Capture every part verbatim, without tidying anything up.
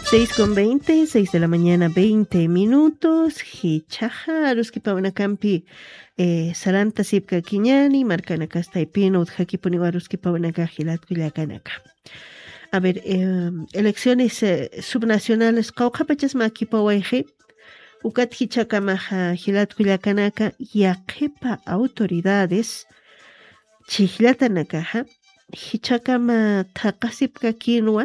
seis con veinte, seis de la mañana, veinte minutos. Hichaja, Ruski Pavanacampi, eh, Saranta Sipka Kiñani, Marcana Castaipino, Udjaki Puniwa Ruski Pavanaka, Gilat Kuyakanaka. A ver, eh, elecciones eh, subnacionales, Kaukapachas Makipawaiji, Ukat Hichakamaja, Gilat Kuyakanaka, Yakepa autoridades, Chihlatanakaja, Hichakama Takasipka Kinwa,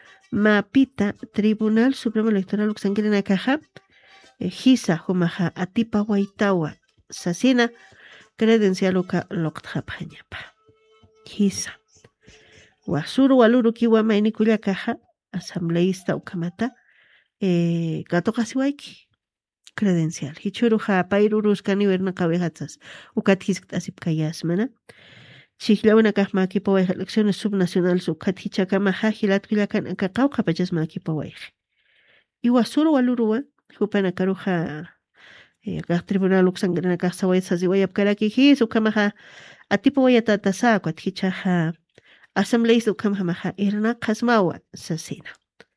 Mapita, Tribunal Supremo Electoral Uxangrena Caja, Hisa, Humaja, Atipa Waitawa, Sasina, Credencial Uka Lokthapañapa. Hisa. Wasuru Waluru Kiwa Mainikuya Caja, Asambleísta Ukamata, eh, Gato Kasiwaiki, Credencial. Hichuruja, Pairurus Caniverna Cabejatas, Ukatis Asipkayasmana. Chiclauna Kahma Kipo elecciones subnacionales Ukatichakama Hajilat Kilakan Kakao Kapachas Makipowej. Iwasuru Walurua, Hupana Karuja, Tribunal Luxangrana Kasaway Saziway Karaki, his Ukamaha, Atipoya Tatasa, Quatichaha, Assemblies Ukamamaha, Irna Kasmawa, Sasina.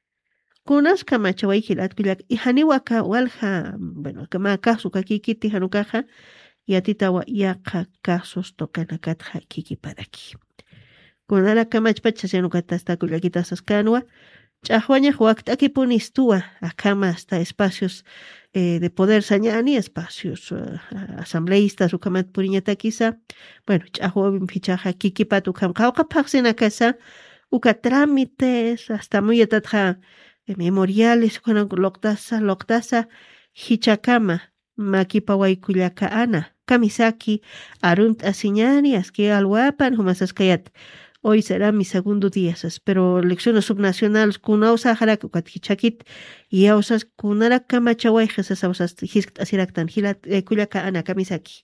Kunas Kamachaway Hilat Kilak, Ihaniwaka, Walha, bueno, Kamaka, Sukakiki, Hanukaha. Yatitawa yaka casos tocan a katja kiki para aquí. Con la camachpacha se no catasta con la quitasas canua, chahuaña huacta que ponistua a cama hasta espacios eh, de poder sañani, espacios uh, asambleístas o camat puriñata quizá. Bueno, chahuabim fichaja kiki patu cam cauca paxena casa, uca trámites, hasta muy atatja eh, memoriales, con loctasa, loctasa, hichacama. Makipa Waikuyaka Ana, Kamisaki, Arunt Asiñani, Aski Alwapan, Humasaskayat. Hoy será mi segundo día, pero elecciones subnacionales Kunausa Harak Ukathichakit y Ausas Kunara Kamachawai Jesas Ausas Hisk Asiraktan Hilat Kuyaka Ana Kamisaki.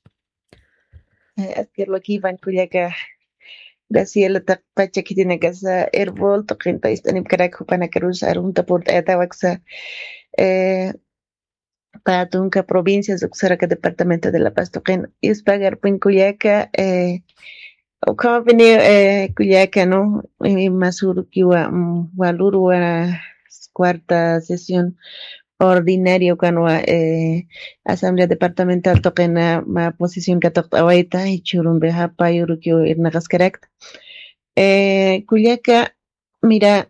Askirlo aquí van Kuyaka Graciela Takpacha tiene casa Herbol, Toquenta Istanip Karak Panacarus, Arunta Port Atawaxa. Eh, para Tunca, provincias, Uxaraca, departamento de La Paz, Toquen, Ispagar, Pincuyaca, eh, o como venir, eh, Cuyaca, ¿no? Y Masuru, Kiwa, Waluru, cuarta sesión ordinaria, Canua, eh, Asamblea Departamental, Toquen, ma posición Catoctawaita, y Churumbeja, Payurukio, Irnagascarect. Eh, Cuyaca, mira,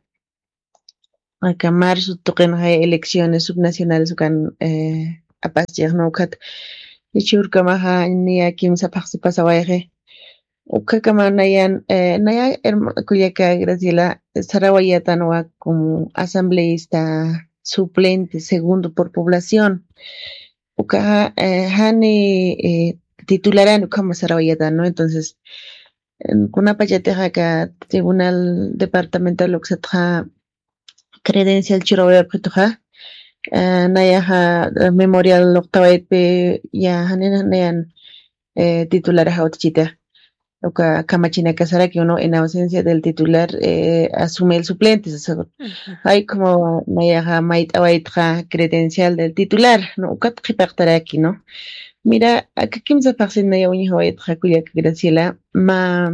acá marzo toquen hay elecciones subnacionales ukan eh apas yernokat ichurka maha ni akim sa participa waige uka kama nayan eh naya kuyaka Graciela Sarawayatan wa como asambleísta suplente segundo por población uka eh, hani eh, titularan como Sarawayatan, ¿no? Entonces kuna payateja acá tribunal departamental uxatra credencial chirawe pituja nayaha memorial loktawaipe ya hanena nayan titular hautchita oka kamachina kasara que uno en ausencia del titular eh, asume el suplente. Uh-huh. Hay como nayaha mait awaitra credencial del titular no ukat khipaqtara aquí, ¿no? Mira acá kimsa parsin naya uñi hawaitra kuya Graciela ma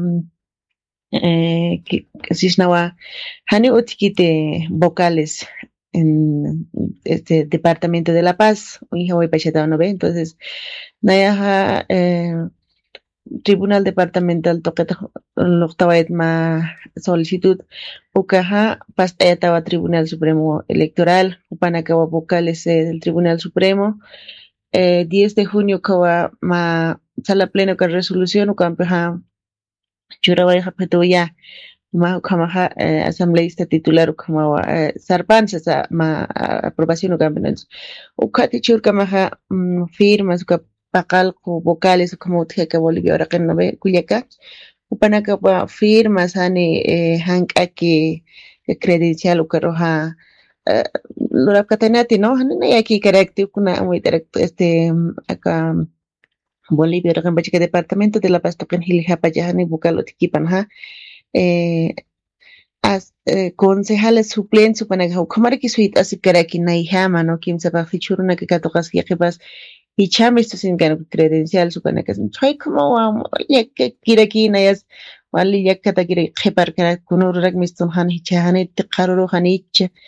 eh sisnawa hani utikite vocales en este departamento de La Paz, un hijo de Pachetao, ¿no ve? Entonces, Nayaha, eh, Tribunal Departamental toqueta loctawait ma solicitud, ukaha pastayatawa Tribunal Supremo Electoral, upanakawa vocales eh, del Tribunal Supremo, eh, diez de junio kawa ma sala pleno con resolución, ukampeha churawai hapetoya ma kamaha eh, asambleísta titular como eh, sarpanza sa ma aprobación ukampenos ukati chur kamaha mm, firmas uka paqalqu vocales como utjeka Bolivia ora qen nobe kuyaka upanaka pa firmas hani eh, hank'aki credencial ukaroja eh, lurapkatanati no hani aquí carácter kuna muy directo este acá Bolivia ora qen bachika departamento de La Paz toquen hilhapa jahani vocal utikipan ha eh, as eh, concejales suplentes supanaga kamar ki suit así karaki naihama no kim sapa fichuruna que katokas yaqipas y chames to sin gan credencial supanaga soy como ya que kira ki nayas wali yakata kira khipar kara kunur rak mistum han hichahane tiqaruru hanich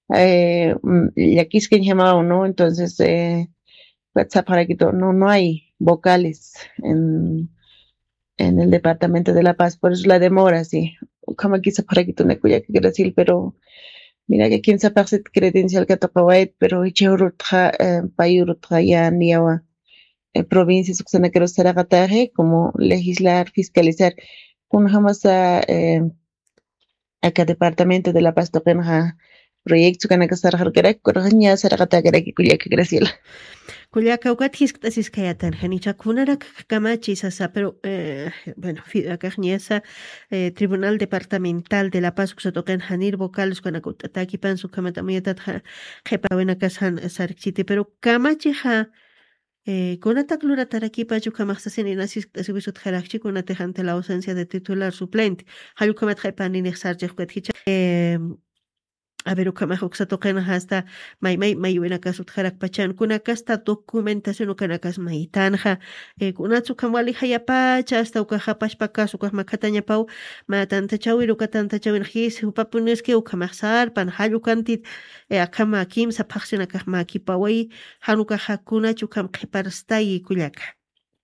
eh, mm, aquí es que llamado, ¿no? Entonces, eh, WhatsApp para que to- no, no hay vocales en, en el departamento de La Paz, por eso la demora, sí. Como quizá para que tú me cuya que Brasil, pero mira que quien sepa hacer credencial que toca white, pero eche urutja, eh, payurutja ya ni agua. Eh, provincias que se quiero estar agataje, como legislar, fiscalizar, kun jamás a, eh, acá departamento de La Paz toquen ja proyecto que que estar harkerek, correña ser agataje que cuya que Brasil. Culiacaucat hisktasis kayatan janichakunarak kamachi sasa, pero eh, bueno, acá esa eh, Tribunal Departamental de La Paz que se toquen hanir vocales con akutaki pan su kamatamuyatat jepa buena casan sarchite, pero kamachi ja eh, con ataklura taraki pachu kamaxasin inasis tasibisut jalakchi con ante la ausencia de titular suplente. Halu kamat jepan inexarje eh, a ver, ukama huksatoqena hasta may may may winakas utjarak pachan kunakas ta documentación ukanakas maitanja eh, kunatsu kamwali hayapacha hasta ukahapash pakas ukah makataña pau ma tanta chawir ukatanta chawir his upapuneske ukamaxar pan halu kantit eh, akama kim sapaxina kahma kipawai hanuka hakuna chukam qhiparstay kullaka.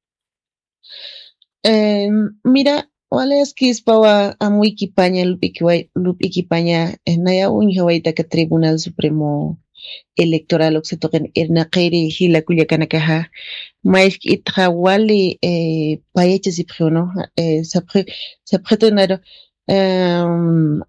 Eh, mira, wala es que es para a muy kipaña lupi kipaña en naya un hawaita que Tribunal Supremo Electoral o que se toquen erna qeiri hila kuya kanakaha mais itra wali eh payeche si no eh sapre sapre tonero um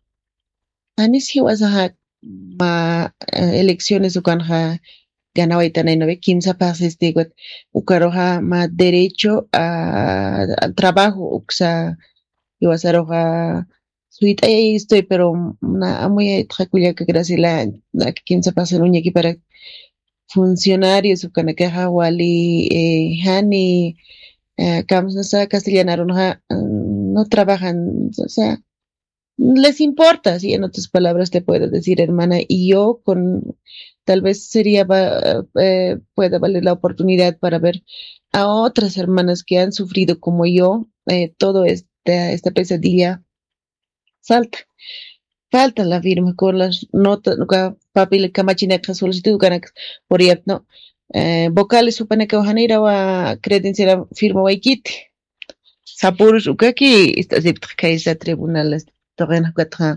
anis hi wasaha ma eh, elecciones ukanja ganaba y no ve quince pases de igual ucaroja más derecho a, al trabajo o sea yo a ser hoja suite ahí estoy pero una muy tranquila que gracias la la quince pases uña aquí para funcionarios o que queja wali eh, hani eh, campos no sé castellana no no trabajan o sea les importa, si en otras palabras te puedo decir, hermana, y yo con tal vez sería va- eh, pueda valer la oportunidad para ver a otras hermanas que han sufrido como yo eh, todo esta esta pesadilla. Falta, falta la firma con las notas, nunca papel camachina que solicitud ganas por ahí, no. Eh, vocales supone que van a ir a credenciar firma waikite. Sapurus ukaki esta se kaisa tribunales torrena cuatro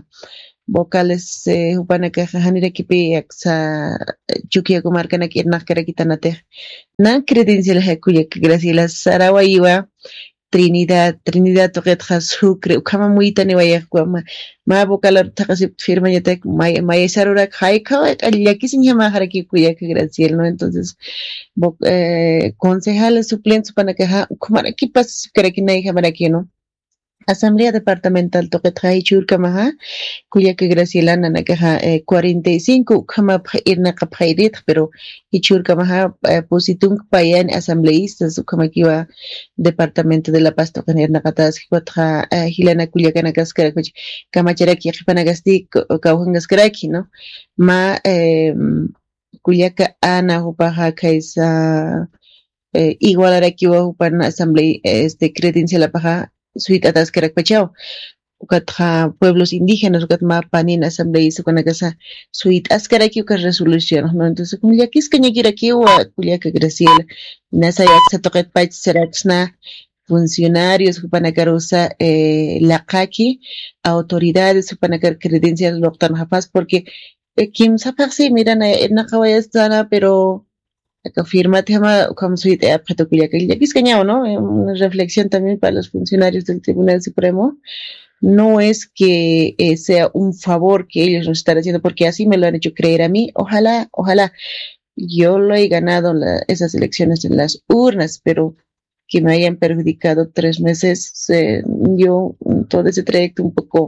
vocales eh, upana que hanira kipi aksa chukia comarca na kirna kara kitanate na credencial hakuya que Graciela Sarawa iwa Trinidad Trinidad torretra sucre ukama muy tani vaya ma ma vocal takasi firma ya tek may may sarura kai ka allaki sin llama haraki kuya que Graciela no entonces vo- eh, concejales suplentes para que ha kumara ki pas kara ki nai hamara ki no Asamblea Departamental Toquetray Churkamaha, cuya que Graciela Nanacaja eh, cuarenta y cinco, Kama Irna Capairit, pero y Churkamaha eh, positung payan asambleístas, como que iba Departamento de la Paz Tocanerna Catas, Cuatra Hilana Cuya Canacascara, Camacharaki, Panagasti, Cauhangascaraki, ¿no? Ma eh, cuya que Ana Upaja Kaisa. Eh, igual ahora que hubo una asamblea este credencia la paja suite atas que recpechao ukatra pueblos indígenas ukatma panin asamblea hizo con casa suite askara que uka resolución no entonces como ya que es que ni quiera que o culia que Graciela nasa ya se toca pach seraxna funcionarios que van a carosa eh, la kaki autoridades que van a car credencias lo tan japaz porque eh, quien sabe si miran en la cabeza está pero afirma tema como su idea particular que ya quisqueñao, ¿no? Eh, Una reflexión también para los funcionarios del Tribunal Supremo. No es que eh, sea un favor que ellos nos están haciendo, porque así me lo han hecho creer a mí. Ojalá, ojalá yo lo he ganado la- esas elecciones en las urnas, pero que me hayan perjudicado tres meses, eh, yo todo ese trayecto un poco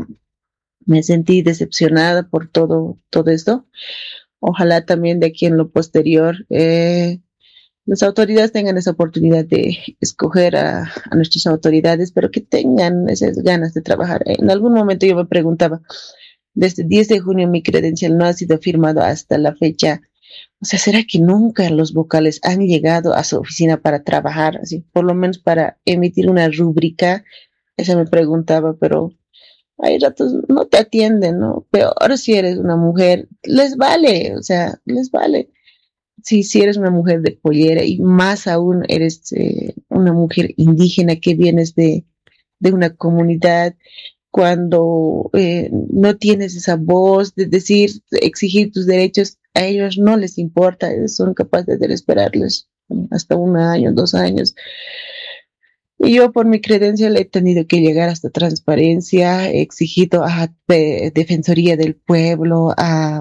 me sentí decepcionada por todo, todo esto. Ojalá también de aquí en lo posterior eh, las autoridades tengan esa oportunidad de escoger a, a nuestras autoridades, pero que tengan esas ganas de trabajar. En algún momento yo me preguntaba, desde diez de junio mi credencial no ha sido firmado hasta la fecha. O sea, ¿será que nunca los vocales han llegado a su oficina para trabajar, así, por lo menos para emitir una rúbrica? Esa me preguntaba, pero hay ratos no te atienden, ¿no? Peor si eres una mujer, les vale, o sea, les vale. Si, si eres una mujer de pollera y más aún eres eh, una mujer indígena que vienes de, de una comunidad, cuando eh, no tienes esa voz de decir, exigir tus derechos, a ellos no les importa, son capaces de esperarles hasta un año, dos años. Y yo por mi credencial he tenido que llegar hasta transparencia, he exigido a de, Defensoría del Pueblo, a,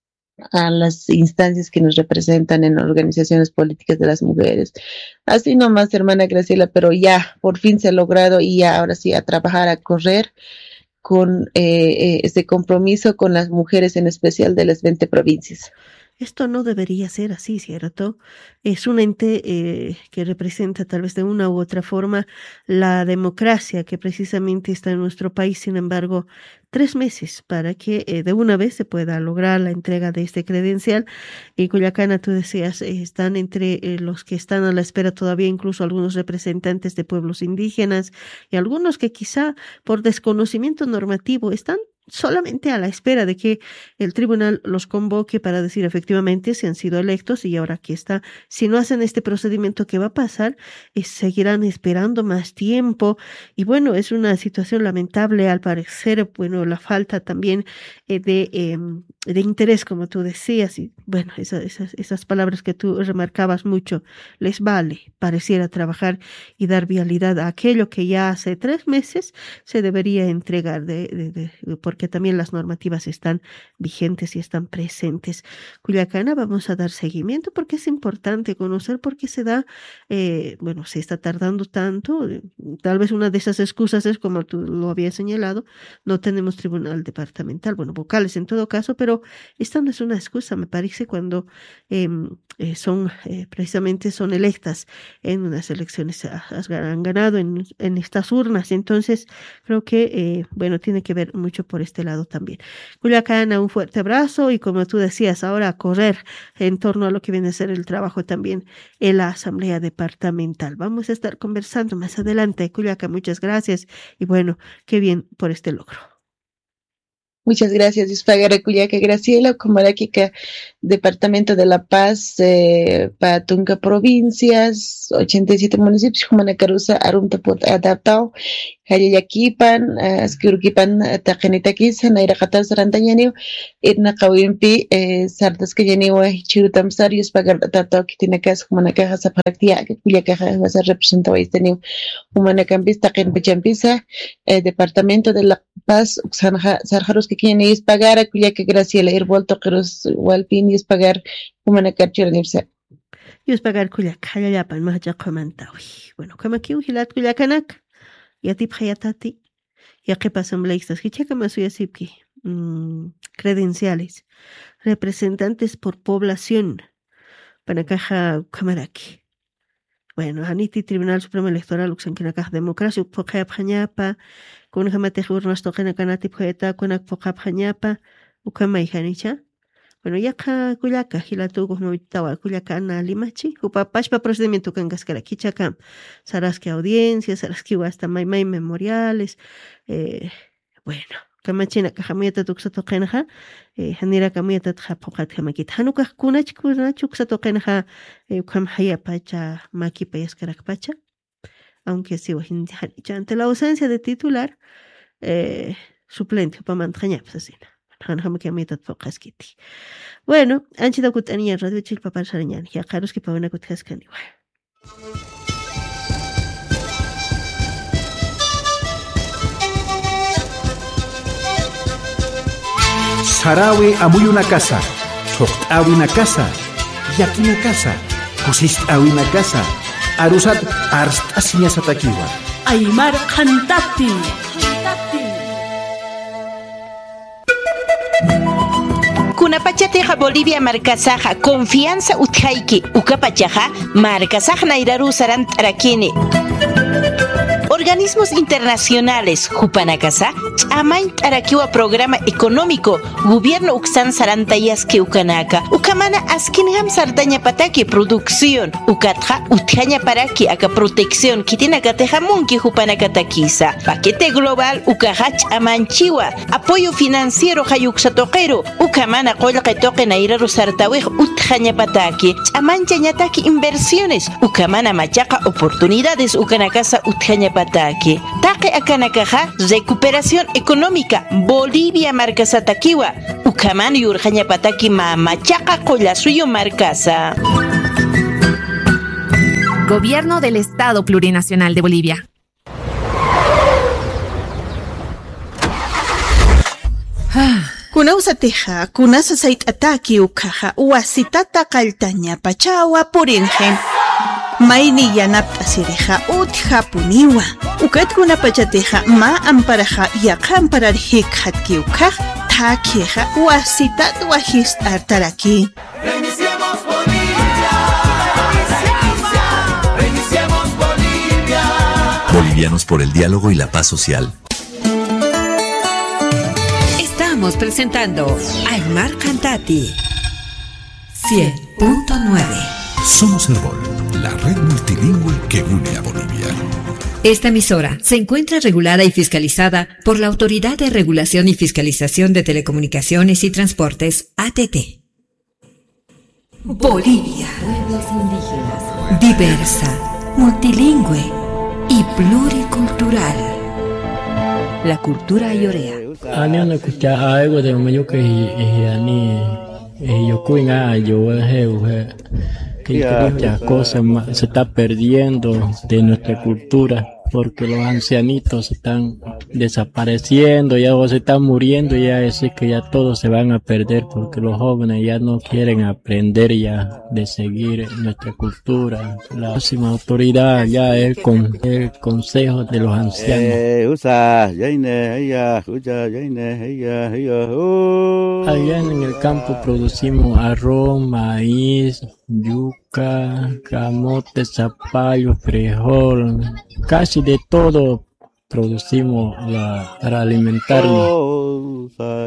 a las instancias que nos representan en organizaciones políticas de las mujeres. Así nomás, hermana Graciela, pero ya, por fin se ha logrado y ya ahora sí a trabajar, a correr con eh, este compromiso con las mujeres, en especial de las veinte provincias. Esto no debería ser así, ¿cierto? Es un ente eh, que representa tal vez de una u otra forma la democracia que precisamente está en nuestro país. Sin embargo, tres meses para que eh, de una vez se pueda lograr la entrega de este credencial. En Culiacán, tú decías, eh, están entre eh, los que están a la espera todavía, incluso algunos representantes de pueblos indígenas y algunos que quizá por desconocimiento normativo están solamente a la espera de que el tribunal los convoque para decir efectivamente si han sido electos, y ahora aquí está. Si no hacen este procedimiento, ¿qué va a pasar? Eh, seguirán esperando más tiempo y bueno, es una situación lamentable al parecer. Bueno, la falta también eh, de, eh, de interés, como tú decías, y bueno, esa, esas, esas palabras que tú remarcabas mucho, les vale, pareciera trabajar y dar vialidad a aquello que ya hace tres meses se debería entregar de, de, de, de por porque también las normativas están vigentes y están presentes. Culiacana, vamos a dar seguimiento porque es importante conocer por qué se da, eh, bueno, se está tardando tanto. Tal vez una de esas excusas es, como tú lo habías señalado, no tenemos tribunal departamental, bueno, vocales en todo caso, pero esta no es una excusa, me parece, cuando eh, eh, son, eh, precisamente son electas en unas elecciones, han ganado en, en estas urnas. Entonces, creo que, eh, bueno, tiene que ver mucho por este lado también. Culiacana, un fuerte abrazo y como tú decías, ahora a correr en torno a lo que viene a ser el trabajo también en la Asamblea Departamental. Vamos a estar conversando más adelante. Culiacán, muchas gracias y bueno, qué bien por este logro. Muchas gracias, Ispagara Cuyaca Graciela, Comaráquica, Departamento de La Paz, eh, Patunca Provincias, ochenta y siete municipios, Humanacarusa, Arunta Pot Adaptao, Hayayaquipan, Asquiurquipan, Tajenitaquis, Nairacatan Sarantañanio, Irna Kawimpi, Sardas Cayanio, Chirutamsar, Ispagar Adaptao, Kitinacas, Humanacaja, Zaparactia, Cuyacaja, vas a representar este niño, Humanacampis, Tajen Pechampisa, Departamento de La Paz, Uxanja, Sarjarus, que quieren es pagar a Cuyaca Graciela, ir vuelto a los Walpin y es pagar Humanacarcho Universidad. Y es pagar Cuyaca, ya pan más ya comentado. Bueno, como aquí Ujilat Cuyacanak, ya tip hayatati, ya que pasan blaistas, que checa más suya sipki, credenciales, representantes por población, Panacaja Camaraki. Bueno, Haniti Tribunal Supremo Electoral Uxanquinacaja Democracia, Pocap Hañapa, con Jamate Urnas Toquena Canati Poeta, con Pocap Hañapa, Ucamay Hanicha. Bueno, ya ka Cuyaca, Gilatugo, Novitawa, Cuyacana, Limachi, Upapashpa procedimiento Cangascara, Kichacam, Saraski Audiencias, Saraski hasta Maimai Memoriales, eh, bueno. Kamachina Kajamieta Tuxatokenja, Hanira Kamieta Japokat Hamakit, Hanuka Kunach Kunachuxatokenja, Kamhaya Pacha, Maki Payaskarak Pacha, aunque si ante la ausencia de titular, eh, suplente, para mantraña, pues así. Hanhamakiamita Fokaskiti. Bueno, Anchita Kutania, Radio Chilpa Parsariñan, y a Carlos que Pavana Kutkaskan igual. Sarawi amuy una casa, choqtawi una casa, yaki una casa, kusishtawi una casa, arusat arstasiña satakiwa. Aymar Khantati. Kunapachateja Bolivia marcasaja, confianza utjaiki, ukapachaja, marcasaja nairaru sarant arakini. Organismos internacionales, Jupanacasa, Chamain Arakiwa Programa Económico, Gobierno Uxan Sarantayas que Ucanaka, Uka ukamana askinham sartaña pataki producción ukatja utjaña paraki aka protección kitina katejamunki hupana katakisa paquete global ukahach amanchiwa apoyo financiero hayuksatoqero ukamana qollqe toqe nairaru sartawej utjaña pataki amancha ñataki inversiones ukamana machaqa oportunidades ukanakasa utjaña pataki taqe akanakaja recuperación económica Bolivia markasatakiwa ukamana yurjaña pataki ma machaqa qollasuyo markasa. Gobierno del Estado Plurinacional de Bolivia. Kunausateja, kunasa sait ataki ukaja, wasitata kaltaña pachawa purinjen. Maini yanapta sireja utja puniwa. Ukat kuna pachateja ma amparaja yakamparar hikhatki ukaj, takieja wasitat wajist artaraki. Reiniciemos Bolivia, reiniciemos Bolivia. Bolivianos por el diálogo y la paz social. Estamos presentando Aymar Cantati cien punto nueve. Somos Herbol, la red multilingüe que une a Bolivia. Esta emisora se encuentra regulada y fiscalizada por la Autoridad de Regulación y Fiscalización de Telecomunicaciones y Transportes, A T T. Bolivia. Pueblos indígenas. Diversa, multilingüe y pluricultural. La cultura ayorea. Ani ana kucha algo de mayo que ani yo cuina yo he que muchas cosas se está perdiendo de nuestra cultura porque los ancianitos están desapareciendo, ya o se están muriendo, ya es que ya todos se van a perder porque los jóvenes ya no quieren aprender ya de seguir nuestra cultura. La próxima autoridad ya es con el consejo de los ancianos. Allá en el campo producimos arroz, maíz, yuca, camote, zapallo, frijol, casi de todo producimos la, para alimentarnos.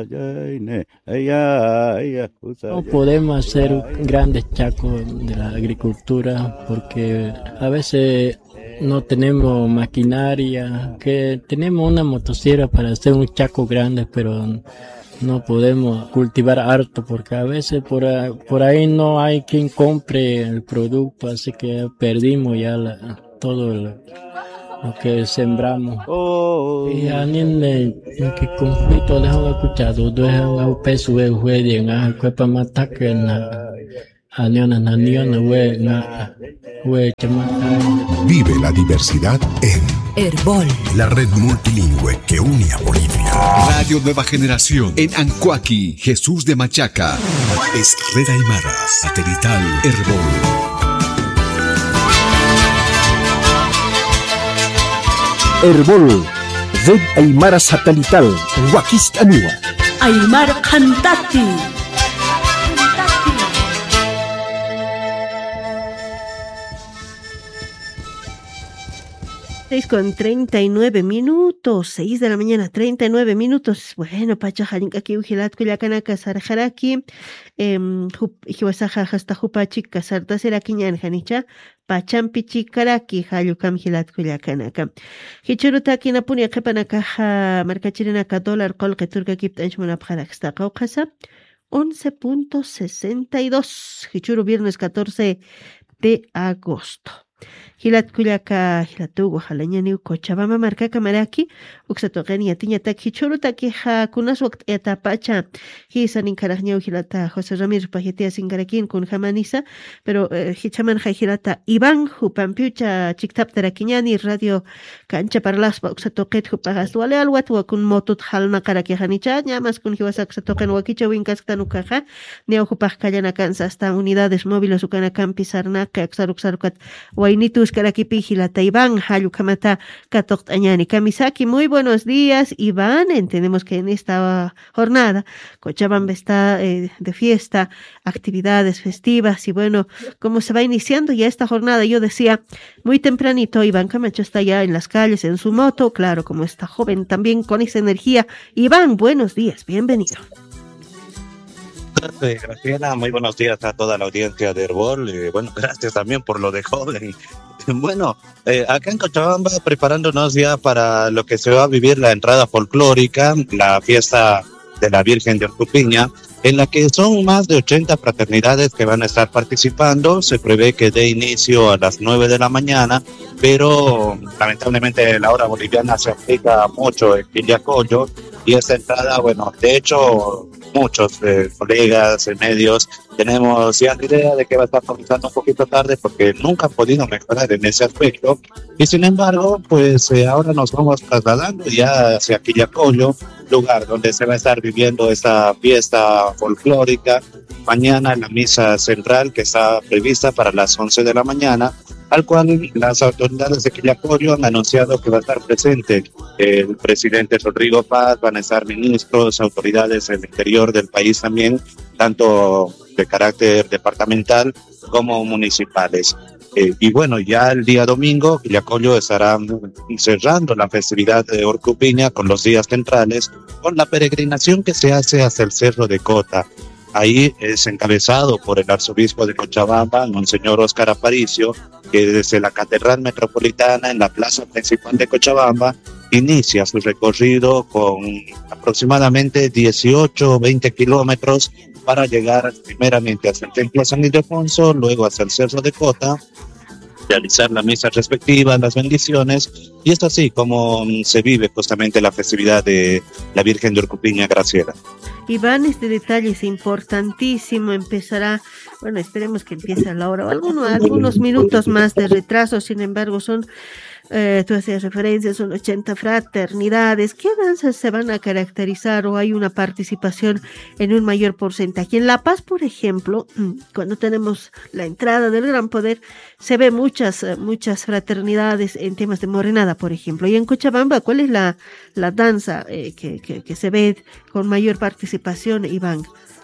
No podemos hacer grandes chacos de la agricultura porque a veces no tenemos maquinaria, que tenemos una motosierra para hacer un chaco grande, pero no podemos cultivar harto porque a veces por, por ahí no hay quien compre el producto, así que perdimos ya la, todo el, lo que sembramos. Y a niños que conflicto dejo escuchado, dejo a peso de juez a cuerpo matar que na a niños na niños we na we chama. Vive la diversidad en Herbol, la red multilingüe que une a Bolivia. Radio Nueva Generación en Ancuaqui, Jesús de Machaca. Es Red Aymara, satelital Herbol. Herbol, Red Aymara satelital, Huaquist Aniwa. Aymar Cantati. seis con treinta y nueve minutos, seis de la mañana, treinta y nueve minutos. Bueno, pacha jalinka ki ujilat kuyakanaka sarjaraki, em, hiwasaja hasta hupachik kasarta serakiñan janicha, pachampi chikaraki hayukam hilat kuyakanaka. Hichuruta kinapuni kepanakaja markachirinaka dólar kolque turka kiptanchmana pjaraksta qaukasa, once punto sesenta y dos. Hichuru viernes catorce de agosto. Hilat kuyaka hilatugo halañani Cochabamba marca camaraki uxatogeni atiña taki choruta que ha kunas waqt etapacha hisan inkarajñau hilata José Ramírez pajetea singarakin con jamanisa pero hichaman hilata Iván hupampiucha chiktap tarakiñani radio cancha parlas uxatoqet hupagas wale alwat wa kun motut halna karaki hanicha llamas kun hiwasa uxatoqen wakicha winkas tanukaja neo hupaj kallana kansa hasta unidades móviles ukana campisarna que axaruxarukat wainitu Karakipi Hilata Iván, Hayukamata Katokt Añani Kamisaki. Muy buenos días, Iván. Entendemos que en esta jornada Cochabamba está eh, de fiesta, actividades festivas y bueno, cómo se va iniciando ya esta jornada. Yo decía muy tempranito, Iván Camacho está ya en las calles en su moto, claro, como está joven también con esa energía. Iván, buenos días, bienvenido. eh, Graciela, muy buenos días a toda la audiencia de Herbol. Eh, bueno, gracias también por lo de joven. Bueno, eh, acá en Cochabamba preparándonos ya para lo que se va a vivir la entrada folclórica, la fiesta de la Virgen de Orcupiña, en la que son más de ochenta fraternidades que van a estar participando. Se prevé que dé inicio a las nueve de la mañana, pero lamentablemente la hora boliviana se aplica mucho en Quillacollo y esta entrada, bueno, de hecho muchos eh, colegas en medios tenemos ya la idea de que va a estar comenzando un poquito tarde porque nunca han podido mejorar en ese aspecto y sin embargo pues eh, ahora nos vamos trasladando ya hacia Quillacollo, lugar donde se va a estar viviendo esta fiesta folclórica. Mañana la misa central que está prevista para las once de la mañana, al cual las autoridades de Quillacollo han anunciado que va a estar presente el presidente Rodrigo Paz, van a estar ministros, autoridades del interior del país también, tanto de carácter departamental como municipales. Eh, y bueno, ya el día domingo Quillacollo estará cerrando la festividad de Orcupiña con los días centrales, con la peregrinación que se hace hasta el Cerro de Cota. Ahí es encabezado por el arzobispo de Cochabamba, Monseñor Óscar Aparicio, que desde la Catedral Metropolitana en la plaza principal de Cochabamba inicia su recorrido con aproximadamente dieciocho o veinte kilómetros para llegar primeramente hasta el Templo San Ildefonso, luego hasta el Cerro de Cota, realizar la misa respectiva, las bendiciones, y es así como se vive justamente la festividad de la Virgen de Orcupiña, Graciela. Iván, este detalle es importantísimo, empezará, bueno, esperemos que empiece a la hora, o algunos, algunos minutos más de retraso, sin embargo son, eh, tú hacías referencia, son ochenta fraternidades. ¿Qué danzas se van a caracterizar o hay una participación en un mayor porcentaje? En La Paz, por ejemplo, cuando tenemos la entrada del Gran Poder, se ve muchas, muchas fraternidades en temas de morenada, por ejemplo. Y en Cochabamba, ¿cuál es la, la danza eh, que, que, que se ve con mayor participación, Iván?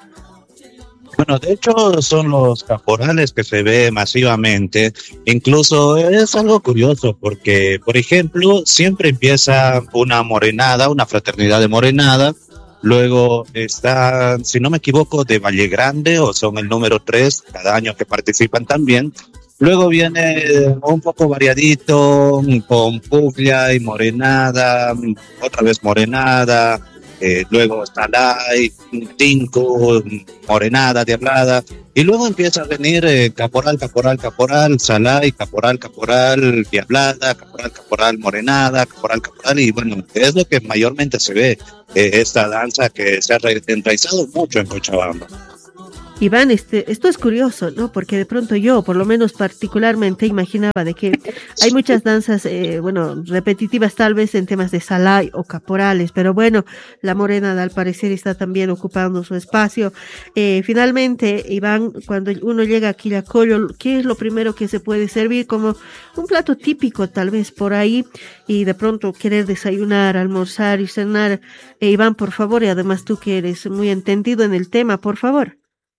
Bueno, de hecho son los caporales que se ve masivamente. Incluso es algo curioso porque, por ejemplo, siempre empieza una morenada, una fraternidad de morenada. Luego está, si no me equivoco, de Valle Grande, o son el número tres cada año que participan también. Luego viene un poco variadito con Puglia y morenada, otra vez morenada. Eh, luego Salay, Tinco, Morenada, Diablada, y luego empieza a venir eh, Caporal, Caporal, Caporal, Salay, Caporal, Caporal, Diablada, Caporal, Caporal, Morenada, Caporal, Caporal, y bueno, es lo que mayormente se ve, eh, esta danza que se ha enraizado mucho en Cochabamba. Iván, este, esto es curioso, ¿no? Porque de pronto yo, por lo menos particularmente, imaginaba de que hay muchas danzas, eh, bueno, repetitivas tal vez en temas de salay o caporales, pero bueno, la morenada al parecer está también ocupando su espacio. Eh, finalmente, Iván, cuando uno llega a Quillacollo, ¿qué es lo primero que se puede servir como un plato típico tal vez por ahí? Y de pronto querer desayunar, almorzar y cenar. Eh, Iván, por favor, y además tú que eres muy entendido en el tema, por favor.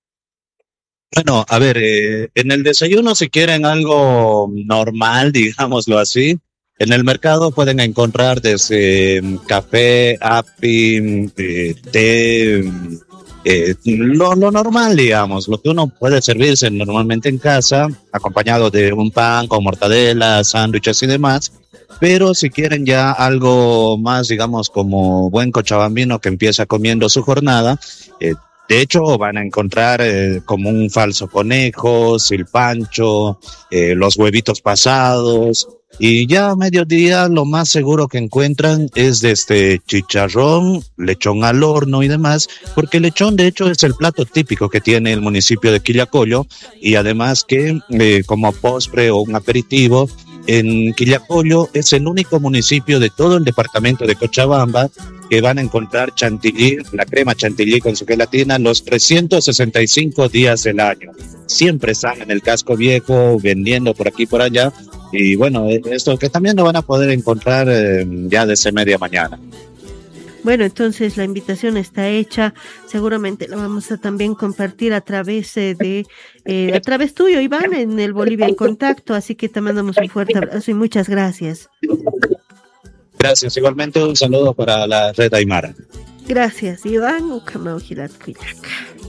Bueno, a ver, eh, en el desayuno, si quieren algo normal, digámoslo así, en el mercado pueden encontrar desde eh, café, api, eh, té, eh, lo, lo normal, digamos, lo que uno puede servirse normalmente en casa, acompañado de un pan con mortadela, sándwiches y demás. Pero si quieren ya algo más, digamos, como buen cochabambino que empieza comiendo su jornada, eh, de hecho, van a encontrar eh, como un falso conejo, silpancho, eh, los huevitos pasados. Y ya a mediodía lo más seguro que encuentran es de este chicharrón, lechón al horno y demás, porque el lechón de hecho es el plato típico que tiene el municipio de Quillacollo y además que eh, como postre o un aperitivo, en Quillacollo es el único municipio de todo el departamento de Cochabamba que van a encontrar chantilly, la crema chantilly con su gelatina, los trescientos sesenta y cinco días del año. Siempre están en el casco viejo, vendiendo por aquí y por allá. Y bueno, esto que también lo van a poder encontrar eh, ya desde media mañana. Bueno, entonces la invitación está hecha, seguramente la vamos a también compartir a través eh, de, eh, a través tuyo, Iván, en el Bolivia en Contacto, así que te mandamos un fuerte abrazo y muchas gracias. Gracias, igualmente un saludo para la red Aymara. Gracias, Iván Ucamau Gilat Cuyaca.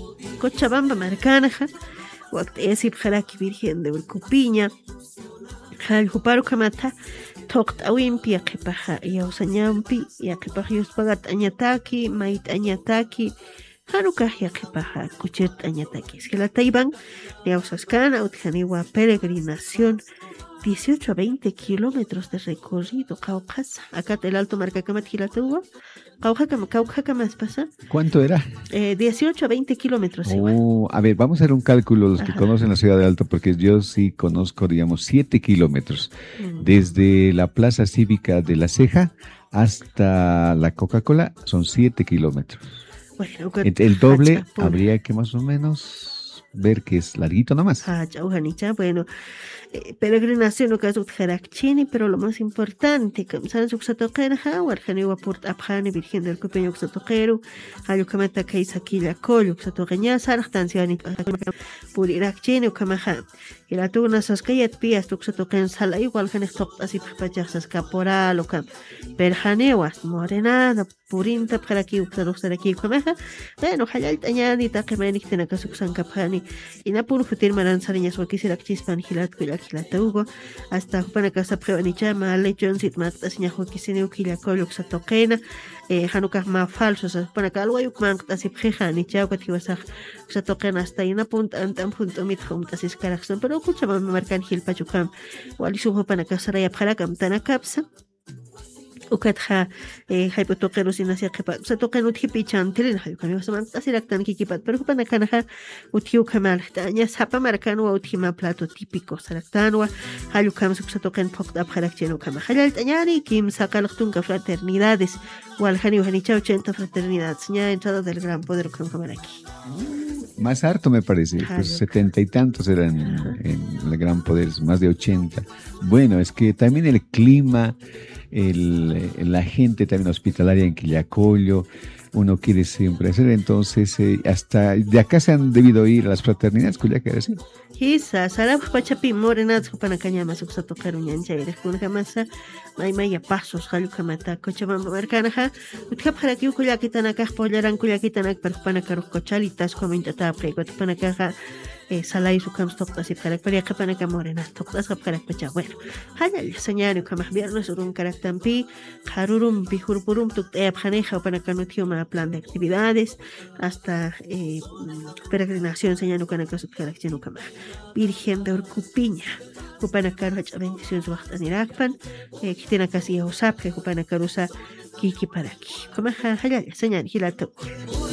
Cochabamba marcanaja waqt esip jaraki Virgen de Urcupiña hal huparu kamata toqt awimpi yaqipaja yawsañampi yaqipaj yuspagat añataki mait añataki Hanukkah yaqipaja kuchit añataki esquelatayban yawsaskana utjaniwa peregrinación dieciocho a veinte kilómetros de recorrido Caucasa acá el Alto Marcacamat Gilatuwa Caucacama Caucacama pasa ¿cuánto era? Eh, dieciocho a veinte kilómetros oh, igual. A ver, vamos a hacer un cálculo los que Ajá. conocen la ciudad de Alto, porque yo sí conozco, digamos, siete kilómetros Mm. desde la plaza cívica de La Ceja hasta la Coca-Cola, son siete kilómetros. Bueno, El, el doble Hachapura. habría que más o menos ver que es larguito nomás. Ah, Chauhanicha, bueno, eh, peregrinación o caso Jaracchini, pero lo más importante, que San Suxatoquera, Warjaniwa Port Abjani, Virgen del Cupeño Xatoquero, Ayucamata Kaisaquilla Collo, Xatoqueña, Sarajtanciani, Puriracchini, Ukamaja, y la tuna Saskayat Pias, Tuxatoquen Sala, igual Janestok, así Pachas Caporal, o Cam, Perjanewas, Morenada, Purinta, Paraki, Uxaroxaraki, Ukamaja, bueno, Hayalt Añani, Takemenik, Tenakasuxan Capani, y Napur Futir Maranzariñas, o quisiera Chispan, Gilat, Kilatugo, hasta Jupana Casa Prevanichama, Lechon, Sitmat, Asiñajo, Kisine, Kilacolo, Xatoquena, Hanukkah más falsos, Jupana Calwayuk, Mantas y Prejani, Chaucat, Kiwasaj, Xatoquena, hasta ahí una punta, antan punto mit, juntas y Scaraxon, pero escuchamos, marcan Gil Pachucam, Walisum Jupana Casa Raya Parakam, Tanakapsa. Ukatja haypotoqero sinasia qhipa satoqen uthipi chantilin hayukami wasaman tasiraktan kikipat pero kupana kanaja uthiu kamal taña sapa marcano uthima plato típico saraktanwa hayukam satoqen pokda pharakcheno kama halal tañani kim sakalqtun ka fraternidades walhani wahanicha ochenta fraternidades ña entrada del gran poder con kamaraki. Más harto me parece, Claro. pues setenta y tantos eran en el Gran Poder, más de ochenta. Bueno, es que también el clima, el, la gente también hospitalaria en Quillacollo, uno quiere siempre hacer, entonces eh, hasta de acá se han debido ir a las fraternidades, Culiacán, ¿sí? Hisa, sarap pachapi morenat kupana kanyama suksato karuñancha eres kun kamasa may may pasos halu kamata Cochabamba marcanaja utkap haraki kullakitana kaj pollaran kullakitana per kupana karuj cochalitas comintata pre kupana kaja salay sukam stoktas y para para kupana kamorena stoktas para pacha bueno halal señario kamah viernes urun karaktampi harurum bihurpurum tukte abjaneja para kanutioma plan de actividades hasta eh, peregrinación señario kanakasut karakchenu kamah Virgen de Urcupiña. Kupana Karuach bendiciones Wachtan Irakpan, Kitina Casi Osap, Kupana Karusa Kiki Paraki. Como Hayal, señal Hilato.